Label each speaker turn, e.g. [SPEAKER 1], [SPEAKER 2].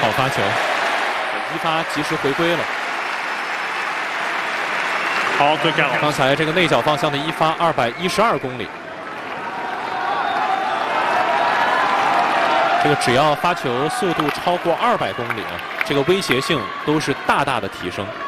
[SPEAKER 1] 好发球，一发及时回归了。
[SPEAKER 2] 好，对盖了。
[SPEAKER 1] 刚才这个内角方向的一发212公里，这个只要发球速度超过200公里啊，这个威胁性都是大大的提升。